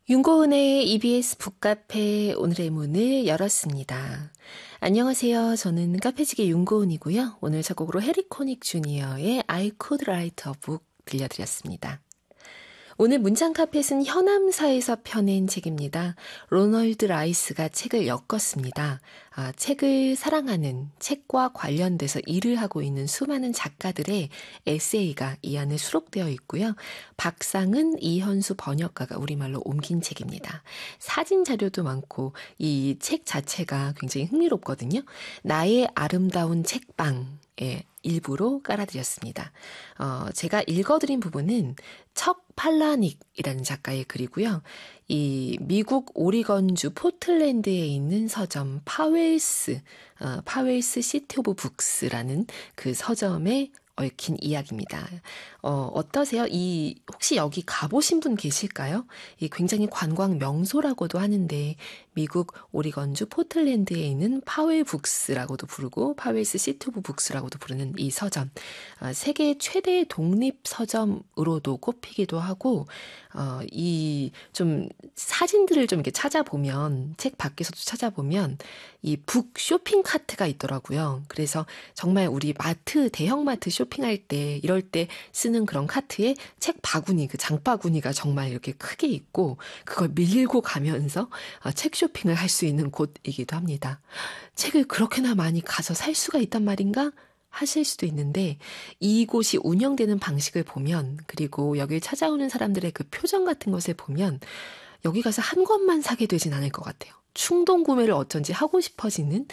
윤고은의 EBS 북카페 오늘의 문을 열었습니다. 안녕하세요. 저는 카페지기 윤고은이고요. 오늘 작곡으로 해리 코닉 주니어의 I Could Write a Book 들려드렸습니다. 오늘 문장카펫은 현암사에서 펴낸 책입니다. 로널드 라이스가 책을 엮었습니다. 책을 사랑하는, 책과 관련돼서 일을 하고 있는 수많은 작가들의 에세이가 이 안에 수록되어 있고요. 박상은 이현수 번역가가 우리말로 옮긴 책입니다. 사진 자료도 많고 이 책 자체가 굉장히 흥미롭거든요. 나의 아름다운 책방에 일부로 깔아드렸습니다. 제가 읽어드린 부분은 척 팔라닉이라는 작가의 글이고요. 이 미국 오리건주 포틀랜드에 있는 서점 파웰스 시티 오브 북스라는 그 서점의 얽힌 이야기입니다. 어떠세요? 혹시 여기 가보신 분 계실까요? 이 굉장히 관광 명소라고도 하는데, 미국 오리건주 포틀랜드에 있는 파웰북스라고도 부르고, 파웰스 시티 오브 북스라고도 부르는 이 서점. 세계 최대 독립 서점으로도 꼽히기도 하고, 이 좀 사진들을 좀 이렇게 찾아보면, 책 밖에서도 찾아보면, 이 북 쇼핑 카트가 있더라고요. 그래서 정말 우리 대형마트 쇼핑할 때, 이럴 때 쓰는 그런 카트에 책 바구니, 그 장바구니가 정말 이렇게 크게 있고, 그걸 밀고 가면서 책 쇼핑을 할 수 있는 곳이기도 합니다. 책을 그렇게나 많이 가서 살 수가 있단 말인가? 하실 수도 있는데, 이곳이 운영되는 방식을 보면, 그리고 여길 찾아오는 사람들의 그 표정 같은 것을 보면, 여기 가서 한 권만 사게 되진 않을 것 같아요. 충동 구매를 어쩐지 하고 싶어지는